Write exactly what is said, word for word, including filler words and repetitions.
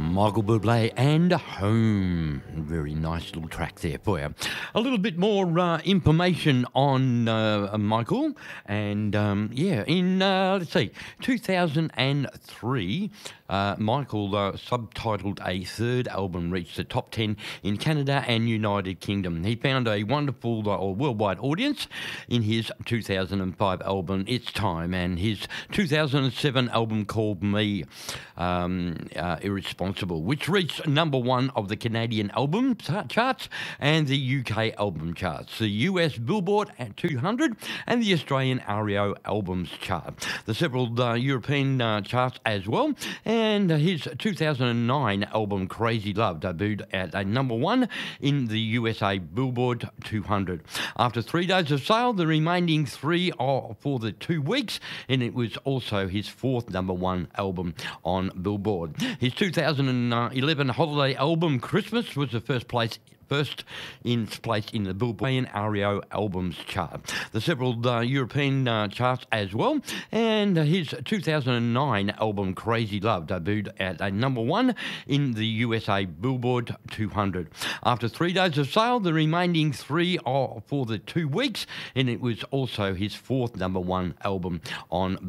Michael Bublé and Home. Very nice little track there for you. A little bit more uh, information on uh, Michael. And um, yeah, in, uh, let's see, two thousand three, uh, Michael, uh, subtitled a third album, reached the top ten in Canada and United Kingdom. He found a wonderful uh, or worldwide audience in his two thousand five album, It's Time, and his two thousand seven album called Me, um, uh, Irresponsible, which reached number one of the Canadian album charts and the U K album charts, the U S Billboard at two hundred and the Australian R E O albums chart, the several uh, European uh, charts as well, and his two thousand nine album Crazy Love debuted at a number one in the U S A Billboard two hundred. After three days of sale, the remaining three are for the two weeks, and it was also his fourth number one album on Billboard. His two thousand eleven holiday album Christmas was the first place first in place in the Billboard R E O albums chart, the several uh, European uh, charts as well, and his two thousand nine album Crazy Love debuted at a number one in the U S A Billboard two hundred. After three days of sale, the remaining three are for the two weeks, and it was also his fourth number one album on